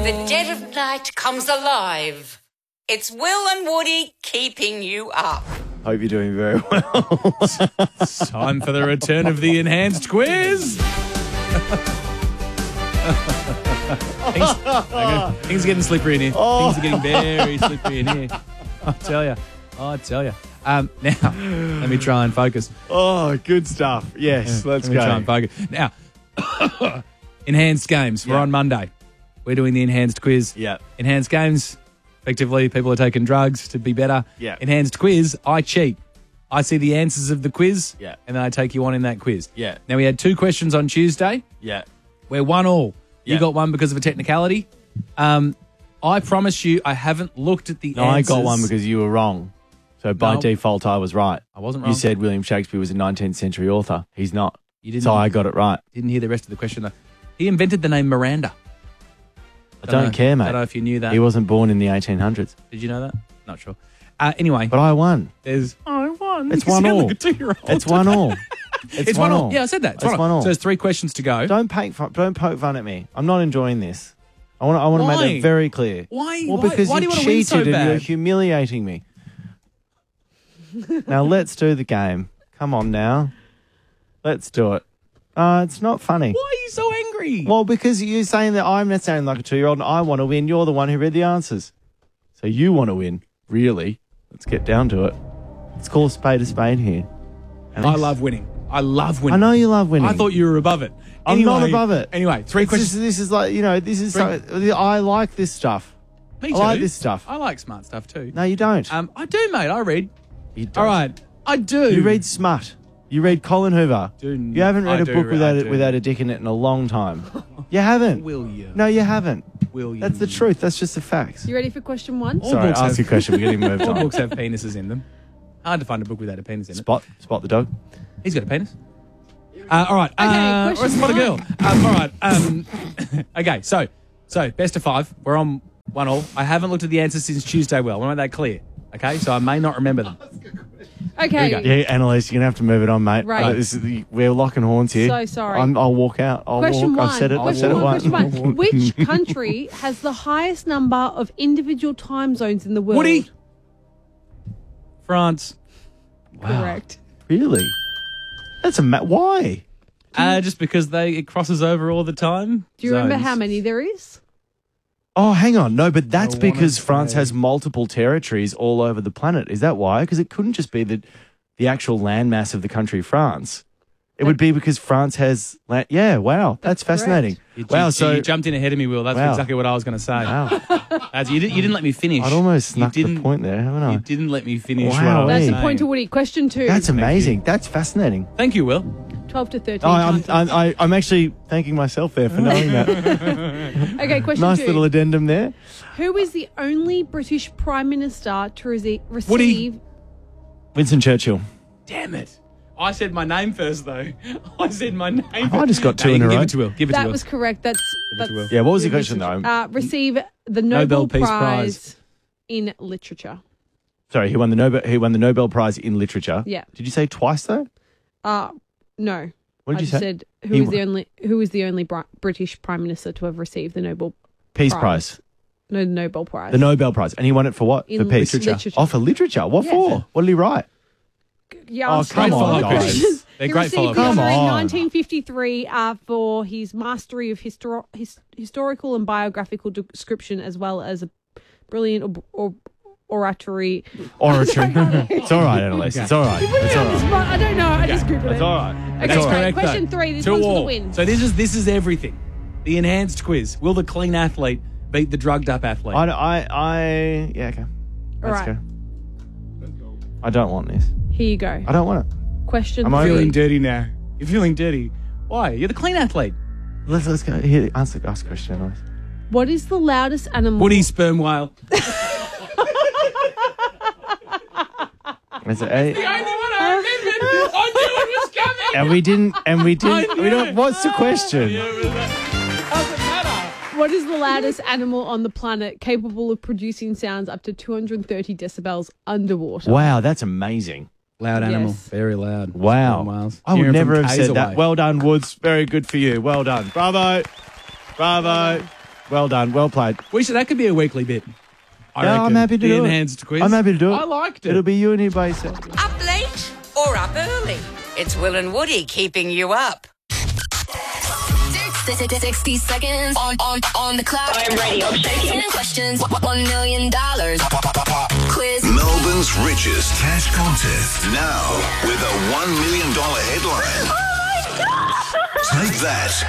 the dead of night comes alive. It's Will and Woody keeping you up. Hope you're doing very well. Time for the return of the enhanced quiz. Things are getting slippery in here. Things are getting very slippery in here. I tell you. Now, let me try and focus. Oh, good stuff. Yes, let's Let go. me try and focus. Now, enhanced games. We're Yeah. on Monday. We're doing the enhanced quiz. Yeah. Enhanced games. Effectively, people are taking drugs to be better. Yeah. Enhanced quiz. I cheat. I see the answers of the quiz. Yeah. And then I take you on in that quiz. Yeah. Now, we had 2 questions on Tuesday. Yeah. We're 1-1. You Yeah. got one because of a technicality. I promise you, I haven't looked at the No, answers. I got one because you were wrong. So by No. default, I was right. I wasn't wrong. You said William Shakespeare was a 19th century author. He's not. You didn't. So I got it right. Didn't hear the rest of the question though. He invented the name Miranda. I don't care, mate. I don't know if you knew that. He wasn't born in the 1800s. Did you know that? Not sure. Anyway, But I won. there's I won. It's You 1-1. sound like a 2-year-old. It's 1-1. It's 1-1. Yeah, I said that. It's 1-1. So there's 3 questions to go. Don't poke fun at me. I'm not enjoing this. I want to make Why? that very clear. Why? Well, why, because why do you you want to win cheated so and you're bad? humiliating me. Now let's do the game. Come on now. Let's do it. It's not funny. Why are you so angry? Well, because you're saying that I'm not sounding like a 2-year-old and I want to win. You're the one who read the answers. So you want to win, really. Let's get down to it. Let's call a spade here. I love winning. I love winning. I know you love winning. I thought you were above it. I'm not Anyway- above it. Anyway, 3 questions. This is like, this is so, I like this stuff. Me I too. like this stuff. I like smart stuff too. No, you don't. I do, mate. I read. You don't. All right. I do. You read smut. You read Colin Hoover. You haven't read I a do, book I without do. without a dick in it in a long time. You haven't. Will you? No, you haven't. Will you? That's the truth. That's just the facts. You ready for question 1? All Sorry, books ask have- your question. We're getting moved All on. books have penises in them. Hard to find a book without a penis in it. Spot the dog. He's got a penis. All right. Okay, or question spot a girl. 1. All right. Okay. So best of 5. We're on 1-1. I haven't looked at the answers since Tuesday. Well, I want to make that clear. Okay. So I may not remember them. Okay. Here we Yeah, Annalise, you're gonna have to move it on, mate. Right. We're locking horns here. So sorry. I'll walk out. Question 1. I've said it. I've Question said it 1. once. Question 1. Which country has the highest number of individual time zones in the world? Woody. France. Correct. Really? That's why? Just because it crosses over all the time. Do you remember Zones. how many there is? Oh, hang on. No, but that's I wanna because France say- has multiple territories all over the planet. Is that why? Because it couldn't just be the actual landmass of the country France. It would be because France has land. Yeah, wow. That's fascinating. Wow, so you jumped in ahead of me, Will. That's Wow. exactly what I was going to say. wow. You didn't let me finish. I'd almost snuck the didn't- point there, haven't I? You didn't let me finish. Wow, what I was That's a saying. point to Woody. Question 2. That's amazing. That's fascinating. Thank you, Will. 12 to 13 Oh, times. I'm actually thanking myself there for knowing that. Okay, question Nice 2. little addendum there. Who is the only British Prime Minister to receive... Woody. Winston Churchill. Damn it. I said my name first, though. I said my name. I just got two you in can a give row. it to Will. Give it to That Will. was correct. That's Give it to Will. Yeah, what was the question though? receive the Nobel, Nobel Peace Prize, Prize. in literature. Sorry, he won the Nobel Prize in literature. Yeah. Did you say twice though? No. What did I you just say? said He who is the only British Prime Minister to have received the Nobel Peace Prize. No, the Nobel Prize. The Nobel Prize. And he won it for what? In for peace. literature. Oh, for literature. What Yes. for? What did he write? Yeah, Oh, I'm come straight on, follow guys. questions. They're He great received follow the Come honour in on. 1953 for his mastery of historical and biographical description, as well as a brilliant oratory. Oratory. It's all right, Annalise. It's all right. You put It's me all on the right. spot. I don't know. I just googled It's it. all right. Okay, It's all right. Correct, question though. 3. This 2 one's for the all. win. So this is everything. The enhanced quiz. Will the clean athlete beat the drugged up athlete? Yeah, okay. All Let's right. go. I don't want this. Here you go. I don't want it. Question I'm You're over feeling it. dirty now. You're feeling dirty. Why? You're the clean athlete. Let's go. Here, ask the question, Annalise. What is the loudest animal? Woody sperm whale. Is it A? only one I remembered. I knew it was coming. And we didn't. We don't. What's the question? Doesn't matter. What is the loudest animal on the planet capable of producing sounds up to 230 decibels underwater? Wow, that's amazing. Loud animal. Yes. Very loud. Wow. Sperm whales. I would Hearing never from have K's said that. away. Well done, Woods. Very good for you. Well done. Bravo. Bravo. Well done. Well played. That could be a weekly bit. I Yeah, I'm reckon. happy to The do it. enhanced quiz. I'm happy to do it. I liked it. It'll be you and you by yourself. Up late or up early? It's Will and Woody keeping you up. 60 seconds on the clock. I'm ready. I'm shaking. 10 questions. $1 million. Quiz. Melbourne's richest cash contest. Now with a $1 million headline. Oh my God! Take that